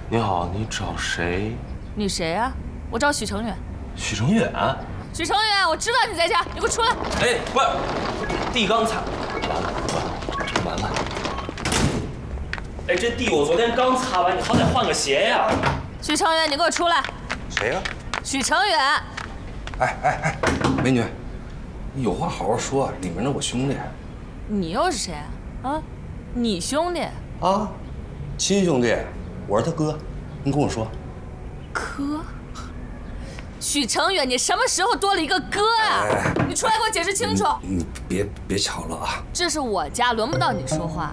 你好，你找谁？ 你谁啊？我找许成远。 许成远。 许成远，我知道你在家，你给我出来！ 哎，不是，地刚擦，完了。哎，这地我昨天刚擦完，你好歹换个鞋呀。 许成远，你给我出来！ 谁呀？ 许成远。 哎，美女，你有话好好说，里面的我兄弟。 你又是谁啊？你兄弟？ 啊，亲兄弟，我是他哥，你跟我说。 哥？许成远，你什么时候多了一个哥啊？你出来给我解释清楚！ 你别吵了啊！ 这是我家，轮不到你说话。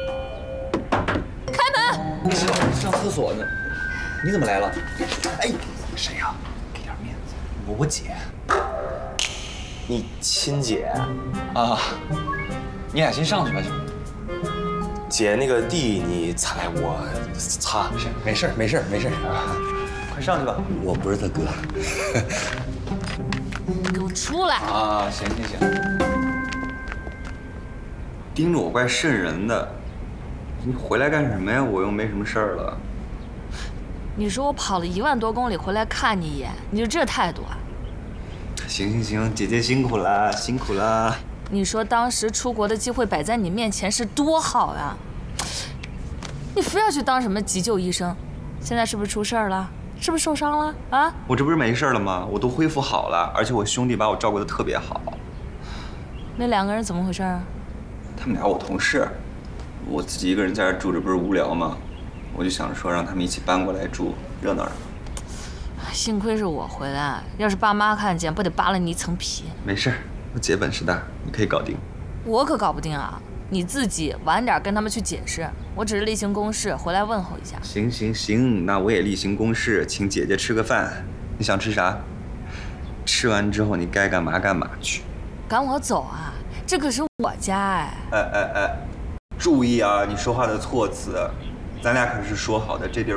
开门！ 上厕所呢，你怎么来了？哎，谁呀？给点面子，我姐。 你亲姐啊，你俩先上去吧，就。 姐，那个地你踩，我擦。 没事。 快上去吧。 我不是他哥。 给我出来！ 啊，行。盯着我怪瘆人的，你回来干什么呀？我又没什么事儿了。 你说我跑了1万多公里回来看你一眼，你就这态度啊？ 行，姐姐辛苦啦。 你说当时出国的机会摆在你面前是多好呀，你非要去当什么急救医生，现在是不是出事儿了？是不是受伤了啊？ 我这不是没事了吗？我都恢复好了，而且我兄弟把我照顾得特别好。 那2个人怎么回事啊？ 他们俩我同事，我自己一个人在这住着不是无聊吗？我就想着说让他们一起搬过来住，热闹。 幸亏是我回来，要是爸妈看见，不得扒了你一层皮。 没事，我姐本事大，你可以搞定。 我可搞不定啊！你自己晚点跟他们去解释，我只是例行公事，回来问候一下。 行，那我也例行公事，请姐姐吃个饭。你想吃啥？吃完之后你该干嘛干嘛去。 赶我走啊！这可是我家哎！ 哎，注意啊，你说话的措辞，咱俩可是说好的，这地儿